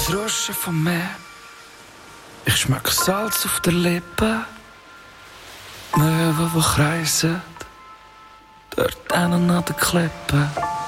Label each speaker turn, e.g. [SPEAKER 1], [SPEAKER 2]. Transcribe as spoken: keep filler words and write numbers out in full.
[SPEAKER 1] das Rauschen vom Meer. Ich schmecke Salz auf der Lippe. Möwen, die kreisen, dort hinten an der Klippe.